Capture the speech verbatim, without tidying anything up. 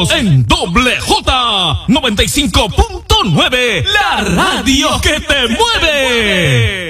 Estamos en Doble J noventa y cinco punto nueve, la radio que te mueve.